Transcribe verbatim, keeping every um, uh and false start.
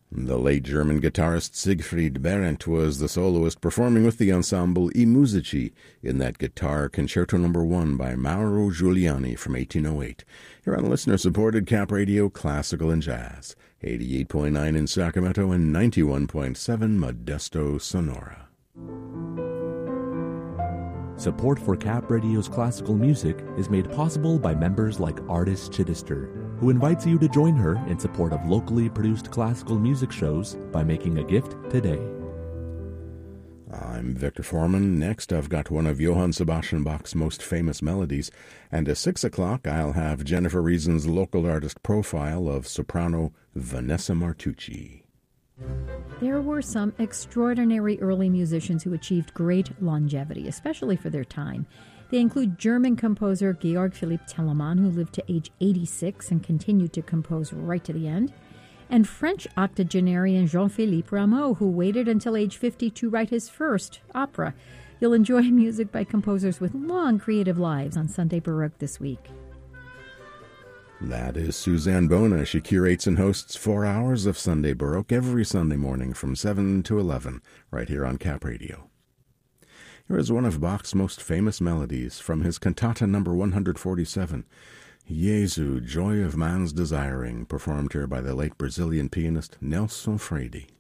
The late German guitarist Siegfried Behrendt was the soloist performing with the ensemble I Musici in that guitar Concerto Number One by Mauro Giuliani from eighteen oh eight. Here on listener-supported Cap Radio Classical and Jazz, eighty-eight point nine in Sacramento and ninety-one point seven Modesto, Sonora. Support for Cap Radio's classical music is made possible by members like Artis Chittister, who invites you to join her in support of locally produced classical music shows by making a gift today. I'm Victor Foreman. Next, I've got one of Johann Sebastian Bach's most famous melodies, and at six o'clock I'll have Jennifer Reason's local artist profile of soprano Vanessa Martucci. There were some extraordinary early musicians who achieved great longevity, especially for their time. They include German composer Georg Philipp Telemann, who lived to age eighty-six and continued to compose right to the end, and French octogenarian Jean-Philippe Rameau, who waited until age fifty to write his first opera. You'll enjoy music by composers with long creative lives on Sunday Baroque this week. That is Suzanne Bona. She curates and hosts four hours of Sunday Baroque every Sunday morning from seven to eleven, right here on Cap Radio. Here is one of Bach's most famous melodies from his cantata number one hundred forty-seven, Jesu, Joy of Man's Desiring, performed here by the late Brazilian pianist Nelson Freire.